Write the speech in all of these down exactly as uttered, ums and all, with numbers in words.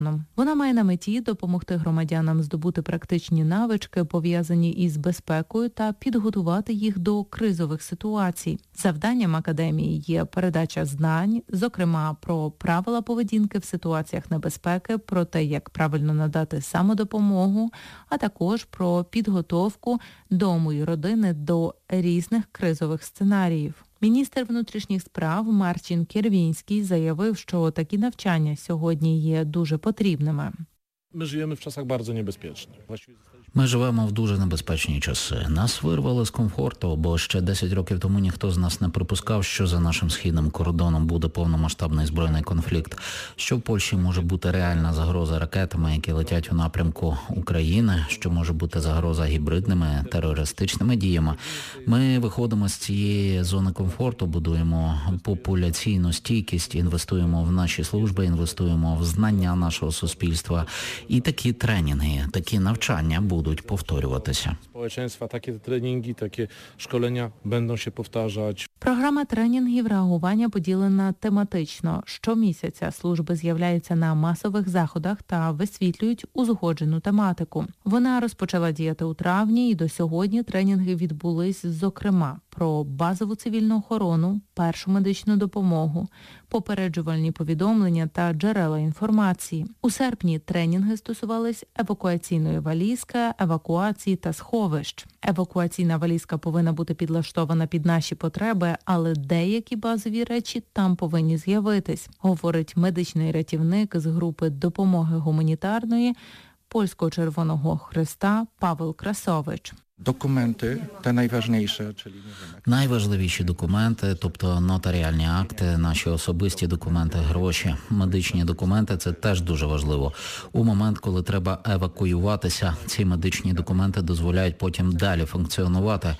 Вона має на меті допомогти громадянам здобути практичні навички, пов'язані із безпекою, та підготувати їх до кризових ситуацій. Завданням академії є передача знань, зокрема про правила поведінки в ситуаціях небезпеки, про те, як правильно надати самодопомогу, а також про підготовку дому і родини до різних кризових сценаріїв. Міністр внутрішніх справ Марчин Кierwiński заявив, що такі навчання сьогодні є дуже потрібними. Ми живемо в часах дуже небезпечних. Ми живемо в дуже небезпечні часи. Нас вирвали з комфорту, бо ще десять років тому ніхто з нас не припускав, що за нашим східним кордоном буде повномасштабний збройний конфлікт, що в Польщі може бути реальна загроза ракетами, які летять у напрямку України, що може бути загроза гібридними терористичними діями. Ми виходимо з цієї зони комфорту, будуємо популяційну стійкість, інвестуємо в наші служби, інвестуємо в знання нашого суспільства. І такі тренінги, такі навчання будуть будуть повторюватися. Społeczeństwa, takie treningi, takie szkolenia będą się powtarzać. Програма тренінгів реагування поділена тематично. Щомісяця служби з'являються на масових заходах та висвітлюють узгоджену тематику. Вона розпочала діяти у травні, і до сьогодні тренінги відбулись, зокрема, про базову цивільну охорону, першу медичну допомогу, попереджувальні повідомлення та джерела інформації. У серпні тренінги стосувались евакуаційної валізки, евакуації та сховищ. Евакуаційна валізка повинна бути підлаштована під наші потреби, але деякі базові речі там повинні з'явитись, говорить медичний рятівник з групи допомоги гуманітарної Польського Червоного Хреста Павел Красович. Документи та найважніше, czyli найважливіші документи, тобто нотаріальні акти, наші особисті документи, гроші, медичні документи – це теж дуже важливо. У момент, коли треба евакуюватися, ці медичні документи дозволяють потім далі функціонувати.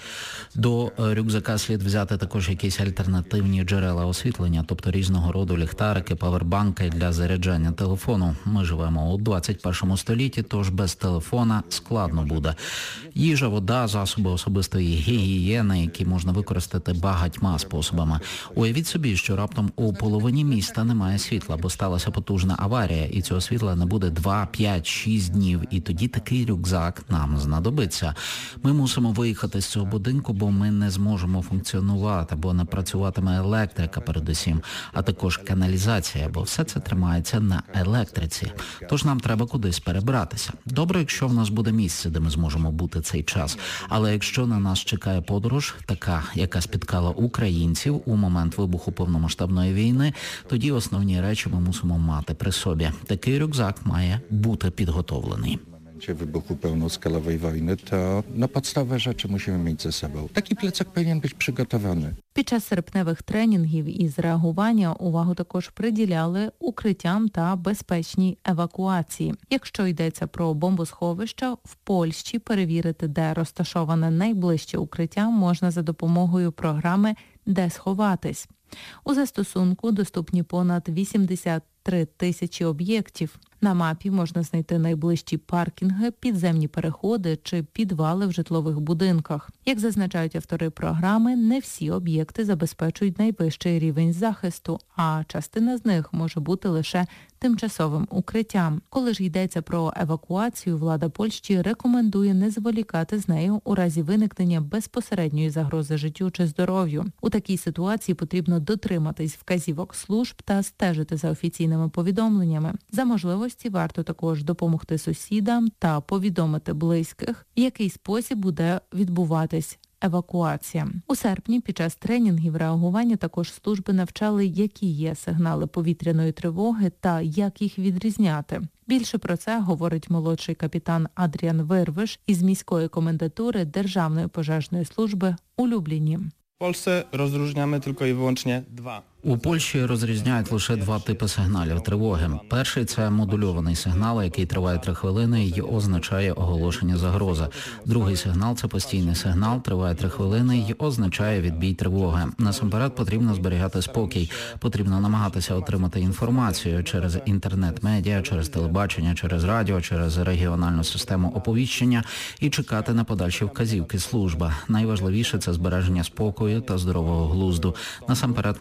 До рюкзака слід взяти також якісь альтернативні джерела освітлення, тобто різного роду ліхтарики, павербанки для заряджання телефону. Ми живемо у двадцять першому столітті, тож без телефона складно буде. Їжа, вода, засоби особистої гігієни, які можна використати багатьма способами. Уявіть собі, що раптом у половині міста немає світла, бо сталася потужна аварія, і цього світла не буде два, п'ять, шість днів, і тоді такий рюкзак нам знадобиться. Ми мусимо виїхати з цього будинку, бо ми не зможемо функціонувати, бо не працюватиме електрика передусім, а також каналізація, бо все це тримається на електриці. Тож нам треба кудись перебратися. Добре, якщо в нас буде місце, де ми зможемо бути цей час. Але якщо на нас чекає подорож, така, яка спіткала українців у момент вибуху повномасштабної війни, тоді основні речі ми мусимо мати при собі. Такий рюкзак має бути підготовлений. W wybuchu pełnoskalowej wojny, to no, podstawowe rzeczy musimy mieć ze sobą. Taki plecak powinien być przygotowany. Під час серпневих тренінгів із реагування увагу також приділяли укриттям та безпечній евакуації. Якщо йдеться про бомбосховища, в Польщі перевірити, де розташоване найближче укриття, можна за допомогою програми «Де сховатись». У застосунку доступні понад вісімдесят три тисячі об'єктів. На мапі можна знайти найближчі паркінги, підземні переходи чи підвали в житлових будинках. Як зазначають автори програми, не всі об'єкти забезпечують найвищий рівень захисту, а частина з них може бути лише тимчасовим укриттям. Коли ж йдеться про евакуацію, влада Польщі рекомендує не зволікати з нею у разі виникнення безпосередньої загрози життю чи здоров'ю. У такій ситуації потрібно дотриматись вказівок служб та стежити за офіційними повідомленнями. За можливості варто також допомогти сусідам та повідомити близьких, в який спосіб буде відбуватись евакуація. У серпні під час тренінгів реагування також служби навчали, які є сигнали повітряної тривоги та як їх відрізняти. Більше про це говорить молодший капітан Адріан Вирвиш із міської комендатури Державної пожежної служби у Любліні. W Polsce rozróżniamy tylko i wyłącznie dwa. У Польщі розрізняють лише два типи сигналів тривоги. Перший – це модульований сигнал, який триває три хвилини і означає оголошення загрози. Другий сигнал – це постійний сигнал, триває три хвилини і означає відбій тривоги. Насамперед потрібно зберігати спокій, потрібно намагатися отримати інформацію через інтернет-медіа, через телебачення, через радіо, через регіональну систему оповіщення і чекати на подальші вказівки служби. Найважливіше – це збереження спокою та здорового глузду. Насамперед ми шукаємо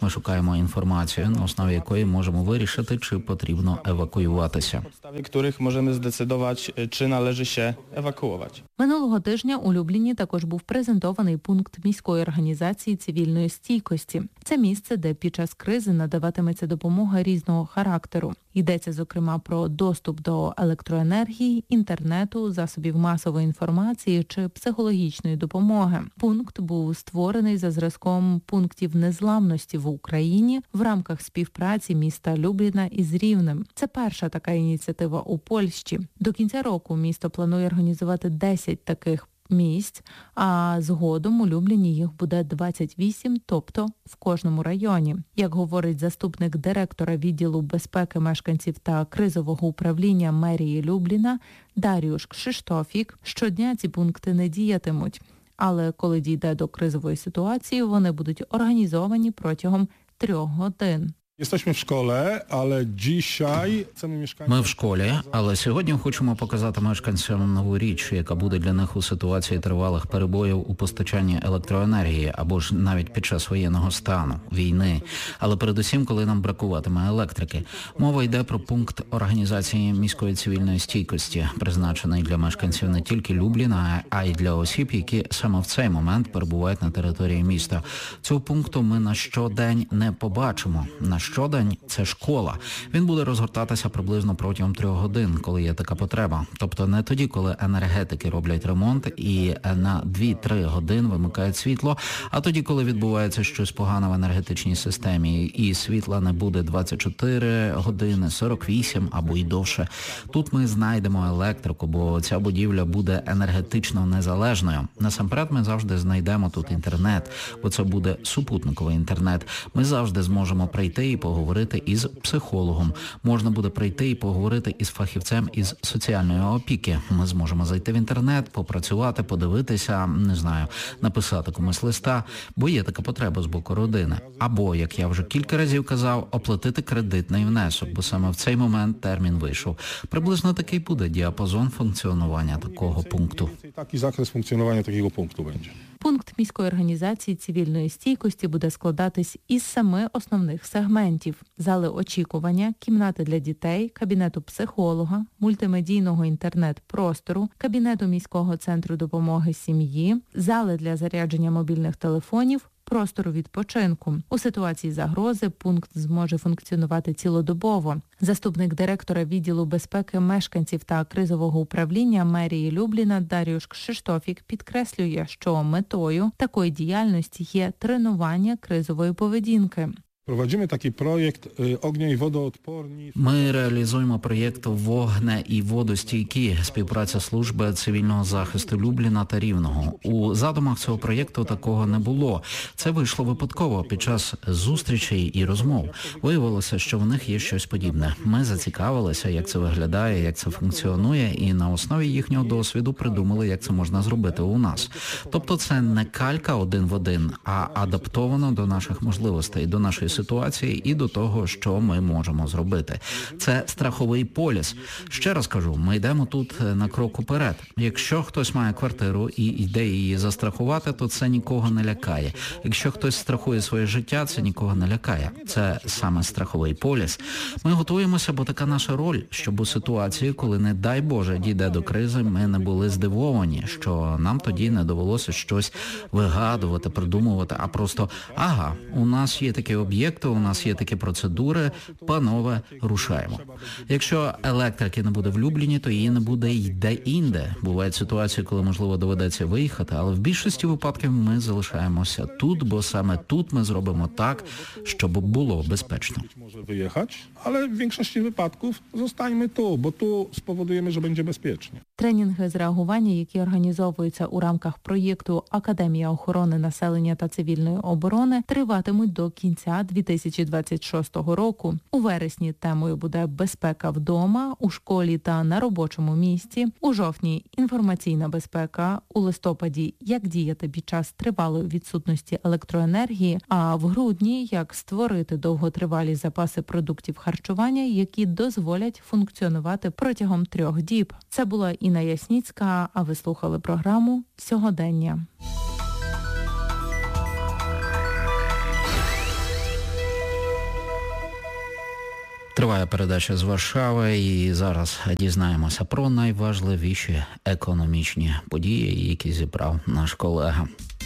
отримуємо інформацію, на основі якої можемо вирішити, чи потрібно евакуюватися. Na podstawie których możemy zdecydować, czy należy się ewakuować. Минулого тижня у Любліні також був презентований пункт міської організації цивільної стійкості. Це місце, де під час кризи надаватиметься допомога різного характеру. Йдеться, зокрема, про доступ до електроенергії, інтернету, засобів масової інформації чи психологічної допомоги. Пункт був створений за зразком пунктів незламності в Україні в рамках співпраці міста Любліна із Рівнем. Це перша така ініціатива у Польщі. До кінця року місто планує організувати десять таких місць, а згодом у Любліні їх буде двадцять вісім, тобто в кожному районі. Як говорить заступник директора відділу безпеки мешканців та кризового управління мерії Любліна Даріуш Кшиштофік, щодня ці пункти не діятимуть. Але коли дійде до кризової ситуації, вони будуть організовані протягом трьох годин. Jesteśmy w szkole, ale dzisiaj chcemy mieszkańcom... Ми в школі, але сьогодні хочемо показати мешканцям нову річ, яка буде для них у ситуації тривалих перебоїв у постачанні електроенергії або ж навіть під час воєнного стану, війни. Але передусім, коли нам бракуватиме електрики. Мова йде про пункт організації міської цивільної стійкості, призначений для мешканців не тільки Любліна, а й для осіб, які саме в цей момент перебувають на території міста. Цього пункту ми на щодень не побачимо. На щодень – це школа. Він буде розгортатися приблизно протягом трьох годин, коли є така потреба. Тобто не тоді, коли енергетики роблять ремонт і на дві-три години вимикають світло, а тоді, коли відбувається щось погане в енергетичній системі і світла не буде двадцять чотири години, сорок вісім або й довше. Тут ми знайдемо електрику, бо ця будівля буде енергетично незалежною. Насамперед ми завжди знайдемо тут інтернет, бо це буде супутниковий інтернет. Ми завжди зможемо прийти і поговорити із психологом. Можна буде прийти і поговорити із фахівцем із соціальної опіки. Ми зможемо зайти в інтернет, попрацювати, подивитися, не знаю, написати комусь листа, бо є така потреба з боку родини. Або, як я вже кілька разів казав, оплатити кредитний внесок, бо саме в цей момент термін вийшов. Приблизно такий буде діапазон функціонування такого пункту. Taki zakres funkcjonowania takiego punktu będzie. Пункт міської організації цивільної стійкості буде складатись із семи основних сегментів: зали очікування, кімнати для дітей, кабінету психолога, мультимедійного інтернет-простору, кабінету міського центру допомоги сім'ї, зали для зарядження мобільних телефонів, простору відпочинку. У ситуації загрози пункт зможе функціонувати цілодобово. Заступник директора відділу безпеки мешканців та кризового управління мерії Любліна Даріуш Кшиштофік підкреслює, що метою такої діяльності є тренування кризової поведінки. Prowadzimy taki projekt ognia i wodoodporni. Ми реалізуємо проєкт «Вогне і водостійкі» – співпраця служби цивільного захисту Любліна та Рівного. У задумах цього проєкту такого не було. Це вийшло випадково під час зустрічей і розмов. Виявилося, що в них є щось подібне. Ми зацікавилися, як це виглядає, як це функціонує, і на основі їхнього досвіду придумали, як це можна зробити у нас. Тобто це не калька один в один, а адаптовано до наших можливостей, до нашої ситуації і до того, що ми можемо зробити. Це страховий поліс. Ще раз кажу, ми йдемо тут на крок уперед. Якщо хтось має квартиру і йде її застрахувати, то це нікого не лякає. Якщо хтось страхує своє життя, це нікого не лякає. Це саме страховий поліс. Ми готуємося, бо така наша роль, щоб у ситуації, коли, не дай Боже, дійде до кризи, ми не були здивовані, що нам тоді не довелося щось вигадувати, придумувати, а просто, ага, у нас є такі об'єкти, у нас є такі процедури, панове, рушаємо. Якщо електрики не буде в Любліні, то її не буде й де-інде. Бувають ситуації, коли, можливо, доведеться виїхати, але в більшості випадків ми залишаємося тут, бо саме тут ми зробимо так, щоб було безпечно. Może wyjechać, ale w większości wypadków zostańmy tu, bo tu spowodujemy, że będzie bezpiecznie. Тренінги з реагування, які організовуються у рамках проєкту «Академія охорони населення та цивільної оборони», триватимуть до кінця дві тисячі двадцять шостого року. У вересні темою буде безпека вдома, у школі та на робочому місці. У жовтні – інформаційна безпека. У листопаді – як діяти під час тривалої відсутності електроенергії. А в грудні – як створити довготривалі запаси продуктів харчування, які дозволять функціонувати протягом трьох діб. Це була Інна Ясніцька, а ви слухали програму «Сьогодення». Триває передача з Варшави і зараз дізнаємося про найважливіші економічні події, які зібрав наш колега.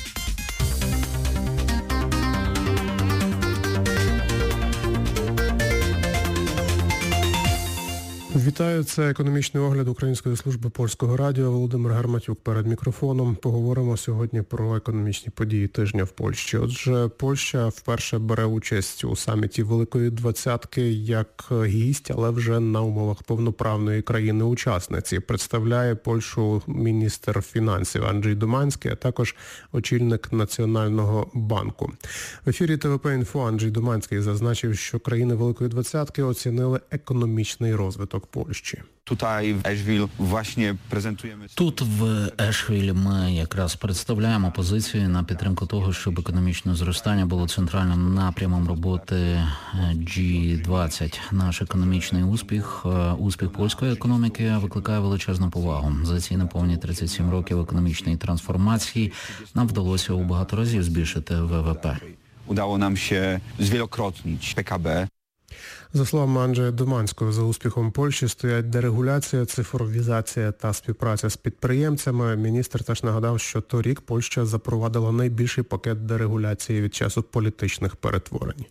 Вітаю, це економічний огляд Української служби Польського радіо. Володимир Гарматюк перед мікрофоном. Поговоримо сьогодні про економічні події тижня в Польщі. Отже, Польща вперше бере участь у саміті Великої Двадцятки як гість, але вже на умовах повноправної країни-учасниці. Представляє Польщу міністр фінансів Анджей Доманський, а також очільник Національного банку. В ефірі Т В П Інфо Анджей Доманський зазначив, що країни Великої Двадцятки оцінили економічний розвиток Польщі. Tutaj w Eszwil właśnie prezentujemy... Тут в Ешвілі ми якраз представляємо позицію на підтримку того, щоб економічне зростання було центральним напрямом роботи Джі двадцять. Наш економічний успіх, успіх польської економіки викликає величезну повагу. За ці неповні тридцять сім років економічної трансформації нам вдалося у багато разів збільшити В В П. Udało nam się zwielokrotnić P K B. За словами Анджея Доманського, за успіхом Польщі стоять дерегуляція, цифровізація та співпраця з підприємцями. Міністр теж нагадав, що торік Польща запровадила найбільший пакет дерегуляції від часу політичних перетворень.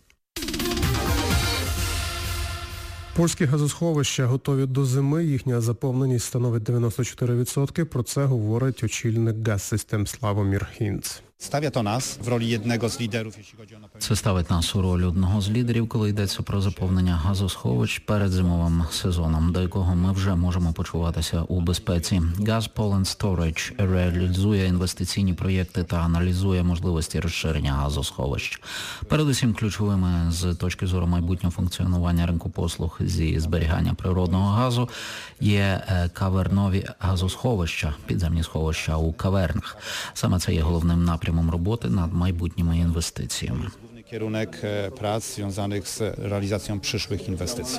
Польські газосховища готові до зими, їхня заповненість становить дев'яносто чотири відсотки. Про це говорить очільник Газсистем Славомір Гінц. Stawia to nas w roli jednego z liderów, jeśli chodzi o napełnienie. Це ставить нас у роль одного з лідерів, коли йдеться про заповнення газосховищ перед зимовим сезоном, до якого ми вже можемо почуватися у безпеці. Gas Poland Storage реалізує інвестиційні проєкти та аналізує можливості розширення газосховищ. Передусім ключовими з точки зору майбутнього функціонування ринку послуг зі зберігання природного газу є кавернові газосховища, підземні сховища у кавернах. Саме це є головним напрямом роботи над майбутніми інвестиціями. Główny kierunek prac związanych z realizacją przyszłych inwestycji.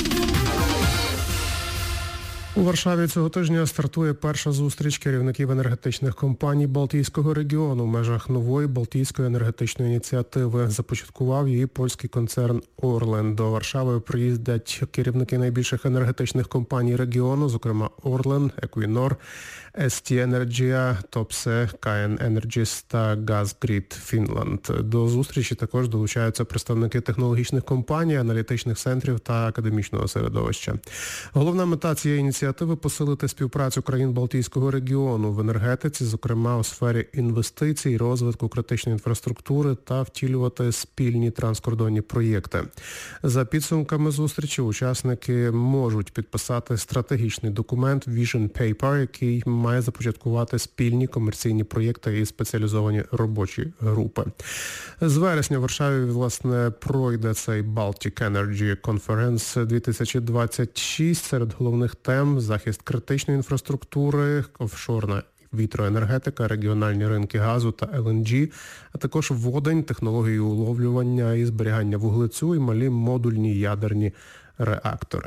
У Варшаві цього тижня стартує перша зустріч керівників енергетичних компаній Балтійського регіону в межах нової Балтійської енергетичної ініціативи. Започаткував її польський концерн Орлен. До Варшави приїздять керівники найбільших енергетичних компаній регіону, зокрема Орлен, Еквінор, Ес Ті Енерджія, Топсе, Каєн Енерджіс та Газгрід Фінланд. До зустрічі також долучаються представники технологічних компаній, аналітичних центрів та академічного середовища. Головна мета цієї ініціативи – посилити співпрацю країн Балтійського регіону в енергетиці, зокрема у сфері інвестицій, розвитку критичної інфраструктури та втілювати спільні транскордонні проєкти. За підсумками зустрічі учасники можуть підписати стратегічний документ Vision Paper, який має започаткувати спільні комерційні проєкти і спеціалізовані робочі групи. З вересня в Варшаві, власне, пройде цей Baltic Energy Conference дві тисячі двадцять шість. Серед головних тем – захист критичної інфраструктури, офшорна вітроенергетика, регіональні ринки газу та Ел Ен Джі, а також водень, технології уловлювання і зберігання вуглецю і малі модульні ядерні реактори.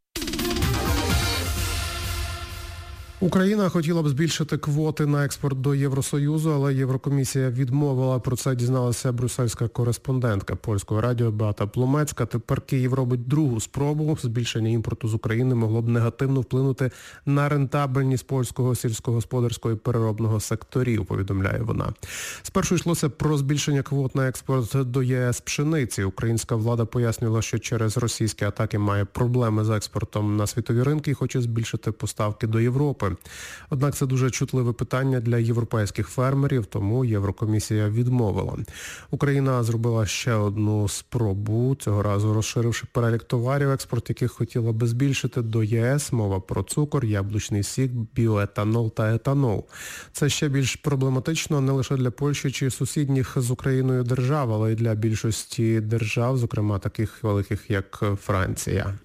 Україна хотіла б збільшити квоти на експорт до Євросоюзу, але Єврокомісія відмовила. Про це дізналася брюссельська кореспондентка Польського радіо Беата Плумецька. Тепер Київ робить другу спробу. Збільшення імпорту з України могло б негативно вплинути на рентабельність польського сільськогосподарського і переробного секторів, повідомляє вона. Спершу йшлося про збільшення квот на експорт до Є Ес пшениці. Українська влада пояснювала, що через російські атаки має проблеми з експортом на світові ринки і хоче збільшити поставки до Європи. Однак це дуже чутливе питання для європейських фермерів, тому Єврокомісія відмовила. Україна зробила ще одну спробу, цього разу розширивши перелік товарів, експорт яких хотіла би збільшити до Є Ес. Мова про цукор, яблучний сік, біоетанол та етанол. Це ще більш проблематично не лише для Польщі чи сусідніх з Україною держав, але й для більшості держав, зокрема таких великих, як Франція.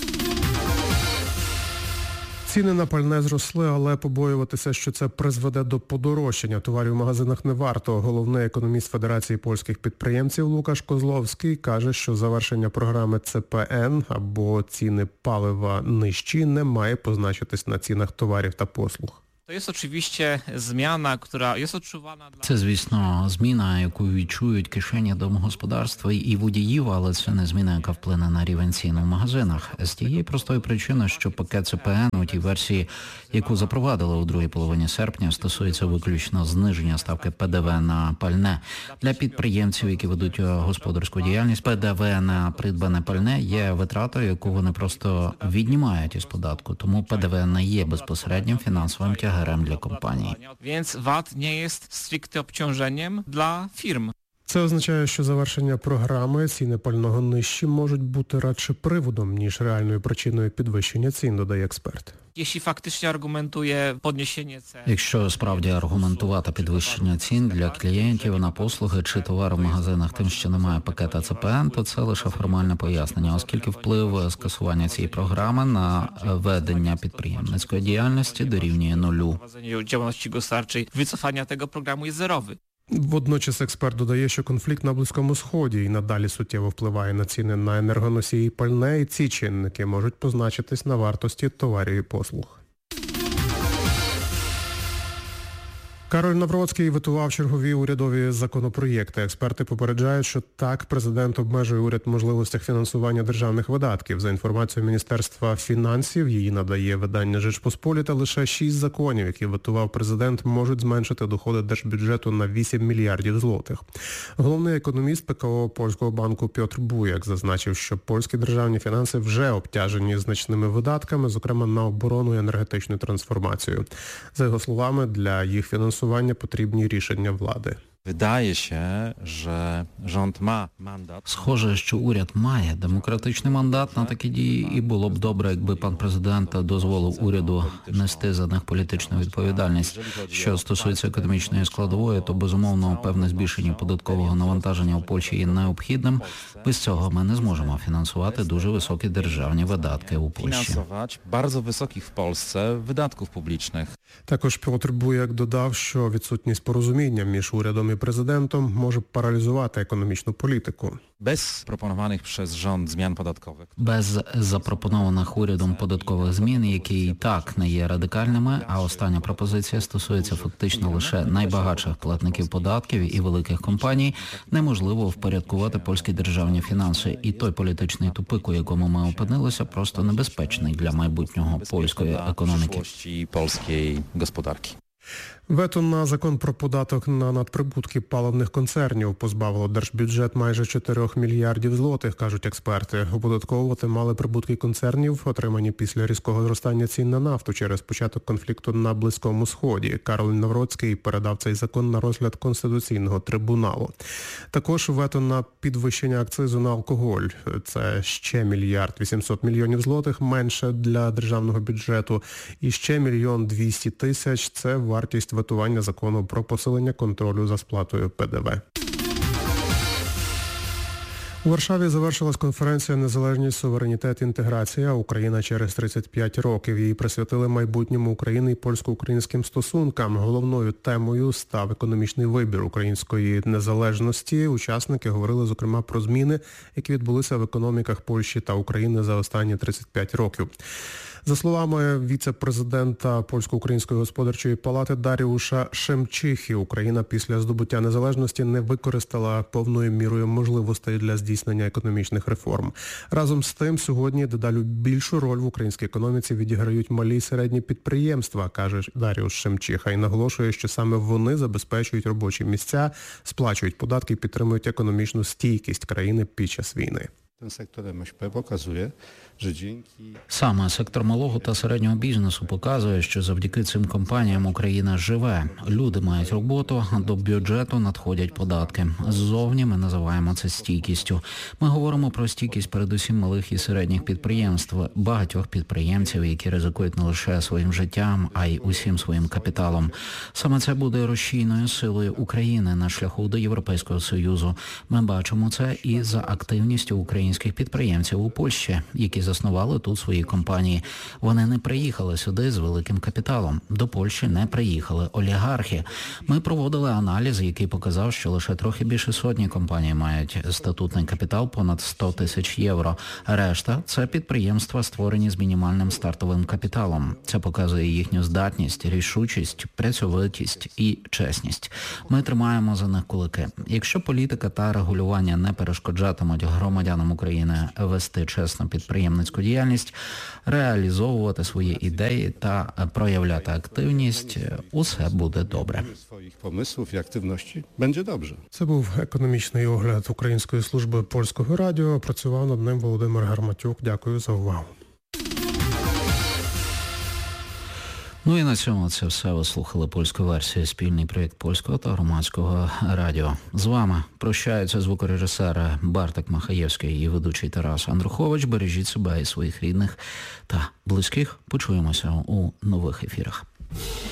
Ціни на пальне зросли, але побоюватися, що це призведе до подорожчання товарів в магазинах не варто. Головний економіст Федерації польських підприємців Лукаш Козловський каже, що завершення програми Це Пе Ен або ціни палива нижчі не має позначитись на цінах товарів та послуг. To jest oczywiście zmiana, która jest odczuwana dla... Це, звісно, зміна, яку відчують кишені домогосподарства і водіїв, але це не зміна, яка вплине на рівень цін у магазинах. З тієї простої причини, що пакет Це Пе Ен у тій версії, яку запровадили у другій половині серпня, стосується виключно зниження ставки Пе Де Ве на пальне. Для підприємців, які ведуть господарську діяльність, Пе Де Ве на придбане пальне є витратою, яку вони просто віднімають із податку. Тому Пе Де Ве не є безпосереднім фінансовим тягарем для компаній. Więc V A T nie jest stricte obciążeniem dla firm. Це означає, що завершення програми ціни пального нижчі можуть бути радше приводом, ніж реальною причиною підвищення цін, додає експерт. Jeśli faktycznie argumentuje podniesienie cen. Якщо справді аргументувати підвищення цін для клієнтів на послуги чи товари в магазинах тим, що немає пакета Це Пе Ен, то це лише формальне пояснення, оскільки вплив скасування цієї програми на ведення підприємницької діяльності дорівнює нулю. Działalności gospodarczej, wycofania tego programu jest zerowy. Водночас експерт додає, що конфлікт на Близькому Сході і надалі суттєво впливає на ціни на енергоносії і пальне, і ці чинники можуть позначитись на вартості товарів і послуг. Кароль Навроцький ветував чергові урядові законопроєкти. Експерти попереджають, що так президент обмежує уряд в можливостях фінансування державних видатків. За інформацією Міністерства фінансів, її надає видання «Жечпосполіта», лише шість законів, які ветував президент, можуть зменшити доходи держбюджету на вісім мільярдів злотих. Головний економіст Пе Ка О Польського банку Пьотр Буяк зазначив, що польські державні фінанси вже обтяжені значними видатками, зокрема на оборону і енергетичну трансформацію. За його словами, для їх фінансування потрібні рішення влади. Wydaje się, że rząd ma mandat. Схоже, що уряд має демократичний мандат на такі дії, і було б добре, якби пан президент дозволив уряду нести за них політичну відповідальність. Що стосується економічної складової, то, безумовно, певне збільшення податкового навантаження у Польщі є необхідним. Без цього ми не зможемо фінансувати дуже високі державні видатки у Польщі. Finansować bardzo wysokich w Polsce wydatków publicznych. Також Пьотр Буяк додав, що відсутність порозуміння між урядом і президентом може паралізувати економічну політику. Bez proponowanych przez rząd zmian podatkowych. Без запропонованих урядом податкових змін, які і так не є радикальними, а остання пропозиція стосується фактично лише найбагатших платників податків і великих компаній, неможливо впорядкувати польські державні фінанси. І той політичний тупик, у якому ми опинилися, просто небезпечний для майбутнього польської економіки. Польської господарки. Вето на закон про податок на надприбутки паливних концернів позбавило держбюджет майже чотирьох мільярдів злотих, кажуть експерти. Оподатковувати мали прибутки концернів, отримані після різкого зростання цін на нафту через початок конфлікту на Близькому Сході. Кароль Навроцький передав цей закон на розгляд Конституційного трибуналу. Також вето на підвищення акцизу на алкоголь. Це ще мільярд вісімсот мільйонів злотих менше для державного бюджету. І ще мільйон двісті тисяч – це вартість ветування закону про посилення контролю за сплатою Пе Де Ве. У Варшаві завершилась конференція «Незалежність, суверенітет, інтеграція. Україна через тридцять п'ять років». Її присвятили майбутньому України і польсько-українським стосункам. Головною темою став економічний вибір української незалежності. Учасники говорили, зокрема, про зміни, які відбулися в економіках Польщі та України за останні тридцять п'ять років. За словами віце-президента Польсько-української господарчої палати Даріуша Шемчихи, Україна після здобуття незалежності не використала повною мірою можливостей для здійснення економічних реформ. Разом з тим, сьогодні дедалі більшу роль в українській економіці відіграють малі і середні підприємства, каже Даріуш Шемчиха, і наголошує, що саме вони забезпечують робочі місця, сплачують податки і підтримують економічну стійкість країни під час війни. Саме сектор малого та середнього бізнесу показує, що завдяки цим компаніям Україна живе. Люди мають роботу, а до бюджету надходять податки. Ззовні ми називаємо це стійкістю. Ми говоримо про стійкість передусім малих і середніх підприємств, багатьох підприємців, які ризикують не лише своїм життям, а й усім своїм капіталом. Саме це буде рушійною силою України на шляху до Європейського Союзу. Ми бачимо це і за активністю України українських підприємців у Польщі, які заснували тут свої компанії. Вони не приїхали сюди з великим капіталом. До Польщі не приїхали олігархи. Ми проводили аналіз, який показав, що лише трохи більше сотні компаній мають статутний капітал понад сто тисяч євро. Решта – це підприємства, створені з мінімальним стартовим капіталом. Це показує їхню здатність, рішучість, працьовитість і чесність. Ми тримаємо за них кулаки. Якщо політика та регулювання не перешкоджатимуть громадянам України вести чесну підприємницьку діяльність, реалізовувати свої ідеї та проявляти активність, усе буде добре. Своїх помислів і активності буде добре. Це був економічний огляд Української служби Польського радіо. Працював над ним Володимир Гарматюк. Дякую за увагу. Ну і на цьому це все. Ви слухали польську версію, спільний проєкт Польського та Громадського радіо. З вами прощаються звукорежисер Бартик Махаєвський і ведучий Тарас Андрухович. Бережіть себе і своїх рідних та близьких. Почуємося у нових ефірах.